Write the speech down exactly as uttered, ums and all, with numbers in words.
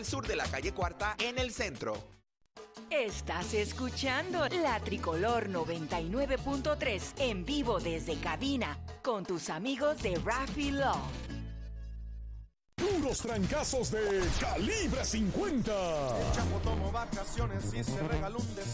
sur de la calle Cuarta en el centro. Estás escuchando La Tricolor noventa y nueve punto tres en vivo desde cabina con tus amigos de Raffy Love. Puros trancazos de Calibre cincuenta. El Chapo tomó vacaciones y se regaló un